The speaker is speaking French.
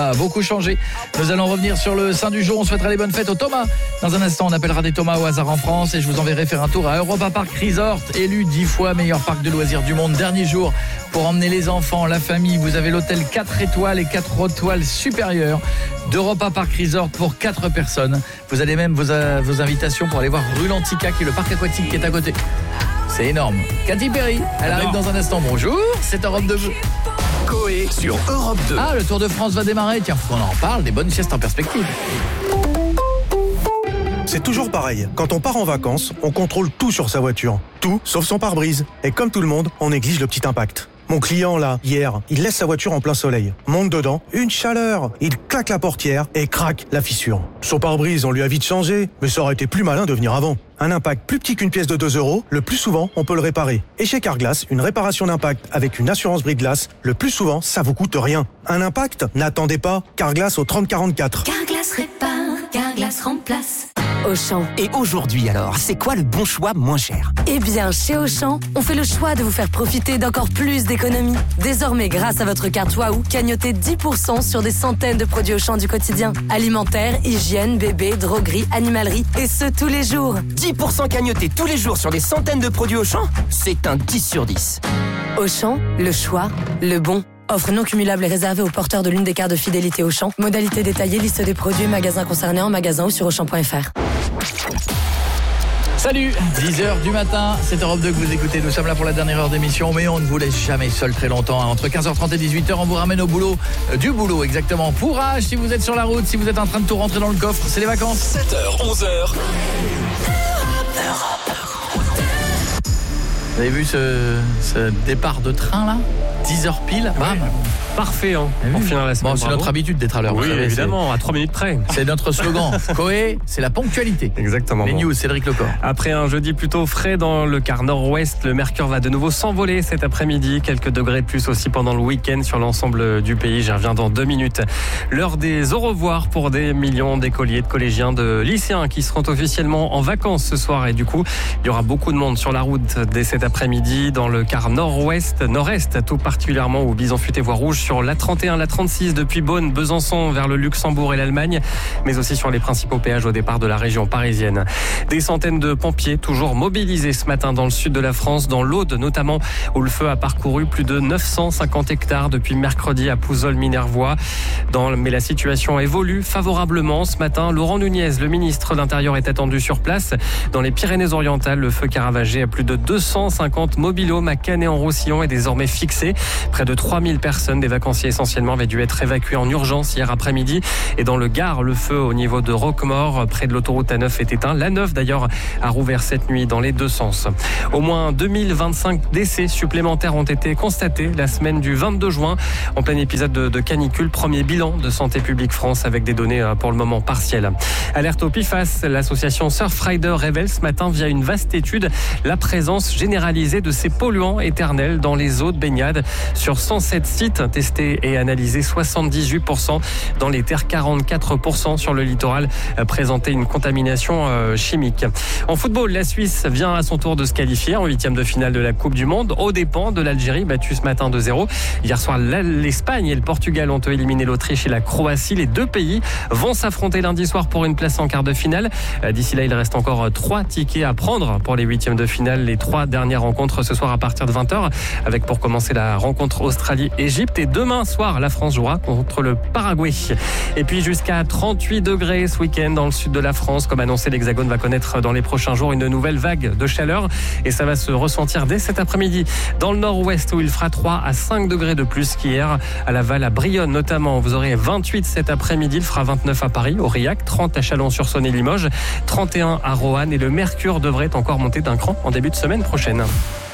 A beaucoup changé. Nous allons revenir sur le sein du jour. On souhaitera les bonnes fêtes aux Thomas. Dans un instant, on appellera des Thomas au hasard en France et je vous enverrai faire un tour à Europa Park Resort, élu 10 fois meilleur parc de loisirs du monde. Dernier jour pour emmener les enfants, la famille. Vous avez l'hôtel 4 étoiles et 4 étoiles supérieures d'Europa Park Resort pour 4 personnes. Vous avez même vos invitations pour aller voir Rulantica, qui est le parc aquatique qui est à côté. C'est énorme. Katy Perry, elle arrive dans un instant. Bonjour, c'est Europe 2. Coé sur Europe 2. Ah, le Tour de France va démarrer. Tiens, faut qu'on en parle, des bonnes siestes en perspective. C'est toujours pareil. Quand on part en vacances, on contrôle tout sur sa voiture. Tout, sauf son pare-brise. Et comme tout le monde, on néglige le petit impact. Mon client, là, hier, il laisse sa voiture en plein soleil. Monte dedans, une chaleur. Il claque la portière et craque la fissure. Son pare-brise, on lui a vite changé, mais ça aurait été plus malin de venir avant. Un impact plus petit qu'une pièce de 2 €, le plus souvent, on peut le réparer. Et chez Carglass, une réparation d'impact avec une assurance brise-glace, le plus souvent, ça vous coûte rien. Un impact? N'attendez pas. Carglass au 3044. Carglass répare, Carglass remplace. Auchan. Et aujourd'hui alors, c'est quoi le bon choix moins cher? Eh bien, chez Auchan, on fait le choix de vous faire profiter d'encore plus d'économies. Désormais, grâce à votre carte Waouh, cagnotez 10% sur des centaines de produits Auchan du quotidien. Alimentaire, hygiène, bébé, droguerie, animalerie, et ce tous les jours. 10% cagnotés tous les jours sur des centaines de produits Auchan? C'est un 10 sur 10. Auchan, le choix, le bon. Offre non cumulable et réservée aux porteurs de l'une des cartes de fidélité Auchan. Modalité détaillée, liste des produits, magasins concernés en magasin ou sur Auchan.fr. Salut, 10h du matin, c'est Europe 2 que vous écoutez. Nous sommes là pour la dernière heure d'émission, mais on ne vous laisse jamais seul très longtemps. Entre 15h30 et 18h, on vous ramène au boulot, du boulot exactement. Courage si vous êtes sur la route, si vous êtes en train de tout rentrer dans le coffre, c'est les vacances. 7h, 11h. Vous avez vu ce départ de train là, 10h pile, bam. Parfait, hein, pour finir la semaine. Bon, c'est notre habitude d'être à l'heure. Oui, vous savez, évidemment, à 3 minutes près. C'est notre slogan. Coé, c'est la ponctualité. Exactement. Les news, Cédric Lecor. Après un jeudi plutôt frais dans le quart nord-ouest, le mercure va de nouveau s'envoler cet après-midi. Quelques degrés de plus aussi pendant le week-end sur l'ensemble du pays. J'y reviens dans 2 minutes. L'heure des au revoir pour des millions d'écoliers, de collégiens, de lycéens qui seront officiellement en vacances ce soir. Et du coup, il y aura beaucoup de monde sur la route dès cet après-midi dans le quart nord-ouest, nord-est, tout particulièrement où Bison Futé voie rouge sur la 31, la 36 depuis Beaune, Besançon vers le Luxembourg et l'Allemagne, mais aussi sur les principaux péages au départ de la région parisienne. Des centaines de pompiers toujours mobilisés ce matin dans le sud de la France, dans l'Aude notamment, où le feu a parcouru plus de 950 hectares depuis mercredi à Pouzol-Minervois. Mais la situation évolue favorablement ce matin. Laurent Nunez, le ministre de l'Intérieur, est attendu sur place. Dans les Pyrénées-Orientales, le feu caravagé à plus de 250 mobil-homes à Canet-en-Roussillon est désormais fixé. Près de 3000 personnes, des vacanciers essentiellement, avaient dû être évacués en urgence hier après-midi. Et dans le Gard, le feu au niveau de Roquemort, près de l'autoroute A9, est éteint. L'A9 d'ailleurs a rouvert cette nuit dans les deux sens. Au moins 2025 décès supplémentaires ont été constatés la semaine du 22 juin, en plein épisode de canicule. Premier bilan de Santé publique France avec des données pour le moment partielles. Alerte au PFAS, l'association Surfrider révèle ce matin via une vaste étude la présence généralisée de ces polluants éternels dans les eaux de baignade. Sur 107 sites testés et analysés, 78% dans les terres, 44% sur le littoral présentaient une contamination chimique. En football, la Suisse vient à son tour de se qualifier en 8e de finale de la Coupe du Monde aux dépens de l'Algérie, battue ce matin 2-0. Hier soir, l'Espagne et le Portugal ont éliminé l'Autriche et la Croatie. Les deux pays vont s'affronter lundi soir pour une place en quart de finale. D'ici là, il reste encore 3 tickets à prendre pour les 8e de finale. Les 3 dernières rencontres ce soir à partir de 20h, avec pour commencer la rencontre Australie-Égypte. Et demain soir, la France jouera contre le Paraguay. Et puis jusqu'à 38 degrés ce week-end dans le sud de la France. Comme annoncé, l'Hexagone va connaître dans les prochains jours une nouvelle vague de chaleur. Et ça va se ressentir dès cet après-midi dans le nord-ouest, où il fera 3 à 5 degrés de plus qu'hier. À Laval, à Brionne notamment, vous aurez 28 cet après-midi. Il fera 29 à Paris, Aurillac, 30 à Chalon-sur-Saône et Limoges, 31 à Roanne. Et le mercure devrait encore monter d'un cran en début de semaine prochaine.